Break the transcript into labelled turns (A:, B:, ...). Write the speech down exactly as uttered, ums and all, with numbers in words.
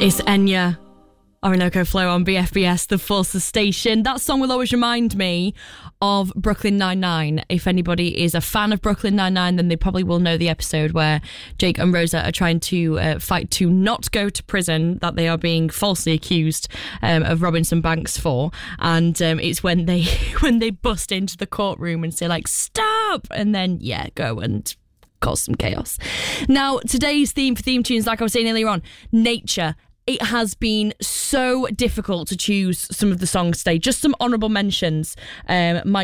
A: It's Enya, Orinoco Flow on B F B S, the Forces Station. That song will always remind me of Brooklyn Nine-Nine. If anybody is a fan of Brooklyn Nine-Nine, then they probably will know the episode where Jake and Rosa are trying to uh, fight to not go to prison that they are being falsely accused um, of robbing some banks for. And um, it's when they when they bust into the courtroom and say, like, stop! And then, yeah, go and cause some chaos. Now, today's theme for theme tunes, like I was saying earlier on, nature. It has been so difficult to choose some of the songs today. Just some honourable mentions. Um, Mike